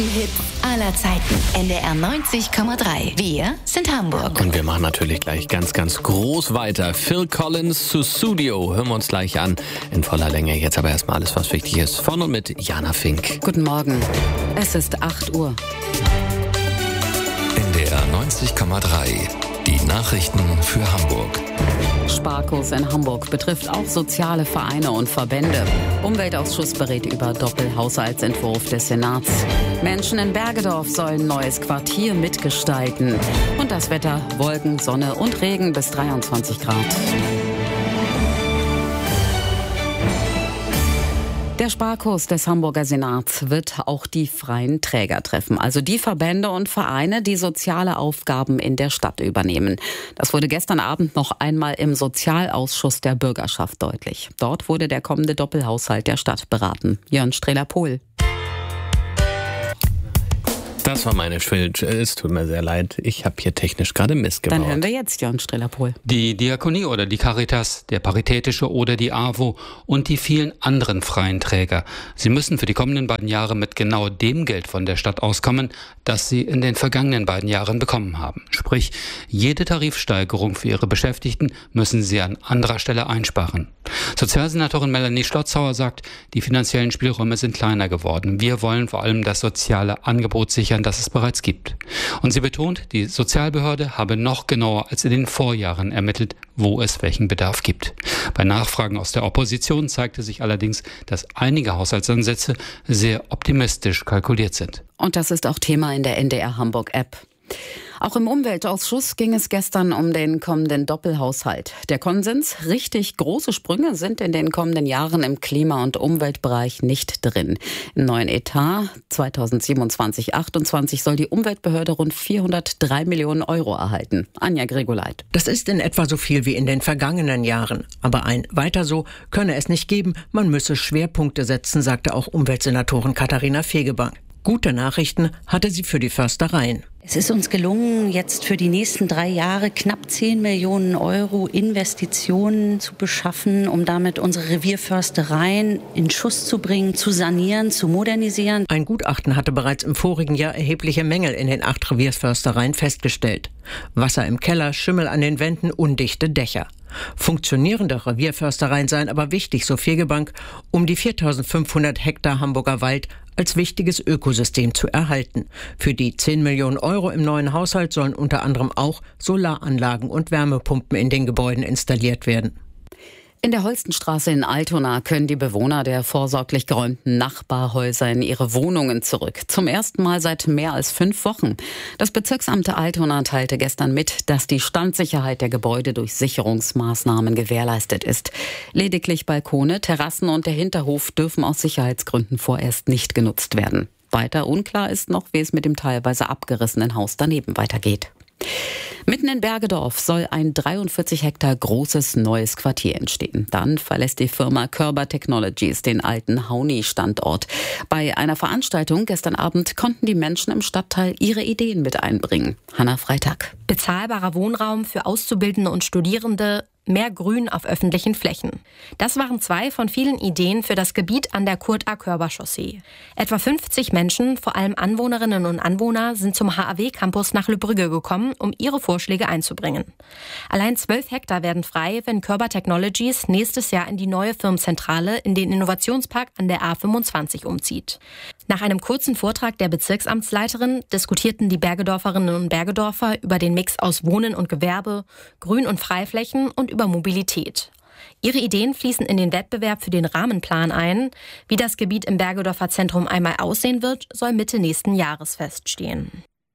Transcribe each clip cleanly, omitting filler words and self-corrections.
Hits aller Zeiten. NDR 90,3. Wir sind Hamburg. Und wir machen natürlich gleich ganz, ganz groß weiter. Phil Collins zu Studio. Hören wir uns gleich an in voller Länge. Jetzt aber erstmal alles, was wichtig ist. Von und mit Jana Fink. Guten Morgen. Es ist 8 Uhr. NDR 90,3. Die Nachrichten für Hamburg. Sparkurs in Hamburg betrifft auch soziale Vereine und Verbände. Umweltausschuss berät über Doppelhaushaltsentwurf des Senats. Menschen in Bergedorf sollen neues Quartier mitgestalten. Und das Wetter: Wolken, Sonne und Regen bis 23 Grad. Der Sparkurs des Hamburger Senats wird auch die freien Träger treffen, also die Verbände und Vereine, die soziale Aufgaben in der Stadt übernehmen. Das wurde gestern Abend noch einmal im Sozialausschuss der Bürgerschaft deutlich. Dort wurde der kommende Doppelhaushalt der Stadt beraten. Jörn Strehler-Pohl. Das war meine Schuld. Es tut mir sehr leid. Ich habe hier technisch gerade Mist gebaut. Dann hören wir jetzt Jörn Strehler-Pohl. Die Diakonie oder die Caritas, der Paritätische oder die AWO und die vielen anderen freien Träger. Sie müssen für die kommenden beiden Jahre mit genau dem Geld von der Stadt auskommen, das sie in den vergangenen beiden Jahren bekommen haben. Sprich, jede Tarifsteigerung für ihre Beschäftigten müssen sie an anderer Stelle einsparen. Sozialsenatorin Melanie Schlotzhauer sagt, die finanziellen Spielräume sind kleiner geworden. Wir wollen vor allem das soziale Angebot sichern, das es bereits gibt. Und sie betont, die Sozialbehörde habe noch genauer als in den Vorjahren ermittelt, wo es welchen Bedarf gibt. Bei Nachfragen aus der Opposition zeigte sich allerdings, dass einige Haushaltsansätze sehr optimistisch kalkuliert sind. Und das ist auch Thema in der NDR Hamburg App. Auch im Umweltausschuss ging es gestern um den kommenden Doppelhaushalt. Der Konsens: richtig große Sprünge sind in den kommenden Jahren im Klima- und Umweltbereich nicht drin. Im neuen Etat 2027/28 soll die Umweltbehörde rund 403 Millionen Euro erhalten. Anja Gregoleit. Das ist in etwa so viel wie in den vergangenen Jahren. Aber ein weiter so könne es nicht geben. Man müsse Schwerpunkte setzen, sagte auch Umweltsenatorin Katharina Fegebank. Gute Nachrichten hatte sie für die Förstereien. Es ist uns gelungen, jetzt für die nächsten 3 Jahre knapp 10 Millionen Euro Investitionen zu beschaffen, um damit unsere Revierförstereien in Schuss zu bringen, zu sanieren, zu modernisieren. Ein Gutachten hatte bereits im vorigen Jahr erhebliche Mängel in den 8 Revierförstereien festgestellt. Wasser im Keller, Schimmel an den Wänden, undichte Dächer. Funktionierende Revierförstereien seien aber wichtig, so Fegebank, um die 4.500 Hektar Hamburger Wald als wichtiges Ökosystem zu erhalten. Für die 10 Millionen Euro im neuen Haushalt sollen unter anderem auch Solaranlagen und Wärmepumpen in den Gebäuden installiert werden. In der Holstenstraße in Altona können die Bewohner der vorsorglich geräumten Nachbarhäuser in ihre Wohnungen zurück. Zum ersten Mal seit mehr als 5 Wochen. Das Bezirksamt Altona teilte gestern mit, dass die Standsicherheit der Gebäude durch Sicherungsmaßnahmen gewährleistet ist. Lediglich Balkone, Terrassen und der Hinterhof dürfen aus Sicherheitsgründen vorerst nicht genutzt werden. Weiter unklar ist noch, wie es mit dem teilweise abgerissenen Haus daneben weitergeht. Mitten in Bergedorf soll ein 43 Hektar großes neues Quartier entstehen. Dann verlässt die Firma Körber Technologies den alten Hauni-Standort. Bei einer Veranstaltung gestern Abend konnten die Menschen im Stadtteil ihre Ideen mit einbringen. Hanna Freitag. Bezahlbarer Wohnraum für Auszubildende und Studierende, mehr Grün auf öffentlichen Flächen. Das waren 2 von vielen Ideen für das Gebiet an der Kurt-A-Körber-Chaussee. Etwa 50 Menschen, vor allem Anwohnerinnen und Anwohner, sind zum HAW-Campus nach Lübbrügge gekommen, um ihre Vorschläge einzubringen. Allein 12 Hektar werden frei, wenn Körber Technologies nächstes Jahr in die neue Firmenzentrale in den Innovationspark an der A25 umzieht. Nach einem kurzen Vortrag der Bezirksamtsleiterin diskutierten die Bergedorferinnen und Bergedorfer über den Mix aus Wohnen und Gewerbe, Grün- und Freiflächen und über Mobilität. Ihre Ideen fließen in den Wettbewerb für den Rahmenplan ein. Wie das Gebiet im Bergedorfer Zentrum einmal aussehen wird, soll Mitte nächsten Jahres feststehen.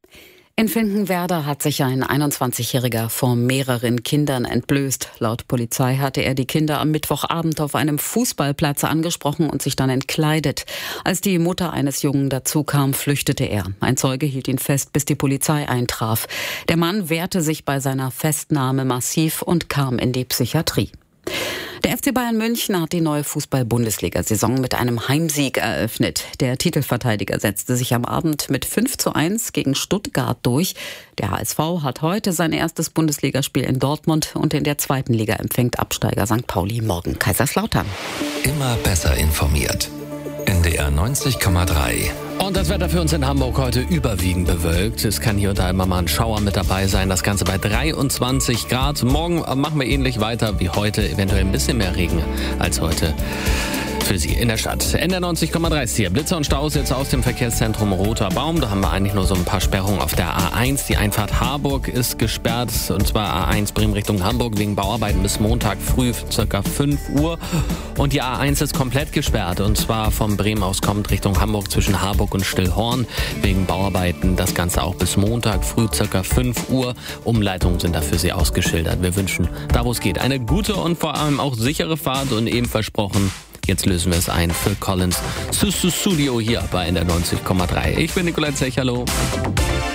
In Finkenwerder hat sich ein 21-Jähriger vor mehreren Kindern entblößt. Laut Polizei hatte er die Kinder am Mittwochabend auf einem Fußballplatz angesprochen und sich dann entkleidet. Als die Mutter eines Jungen dazukam, flüchtete er. Ein Zeuge hielt ihn fest, bis die Polizei eintraf. Der Mann wehrte sich bei seiner Festnahme massiv und kam in die Psychiatrie. Der FC Bayern München hat die neue Fußball-Bundesliga-Saison mit einem Heimsieg eröffnet. Der Titelverteidiger setzte sich am Abend mit 5:1 gegen Stuttgart durch. Der HSV hat heute sein erstes Bundesligaspiel in Dortmund und in der 2. Liga empfängt Absteiger St. Pauli morgen Kaiserslautern. Immer besser informiert. NDR 90,3 Und das Wetter für uns in Hamburg heute überwiegend bewölkt. Es kann hier und da immer mal ein Schauer mit dabei sein. Das Ganze bei 23 Grad. Morgen machen wir ähnlich weiter wie heute. Eventuell ein bisschen mehr Regen als heute. Für Sie in der Stadt. NDR 90,3 ist hier. Blitzer und Staus jetzt aus dem Verkehrszentrum Roter Baum. Da haben wir eigentlich nur so ein paar Sperrungen auf der A1. Die Einfahrt Harburg ist gesperrt. Und zwar A1 Bremen Richtung Hamburg wegen Bauarbeiten bis Montag früh ca. 5 Uhr. Und die A1 ist komplett gesperrt. Und zwar von Bremen aus kommt Richtung Hamburg zwischen Harburg und Stillhorn wegen Bauarbeiten. Das Ganze auch bis Montag früh ca. 5 Uhr. Umleitungen sind da für Sie ausgeschildert. Wir wünschen, da wo es geht, eine gute und vor allem auch sichere Fahrt und eben versprochen, jetzt lösen wir es ein. Phil Collins, Studio hier bei NDR 90,3. Ich bin Nikolai Zech, hallo.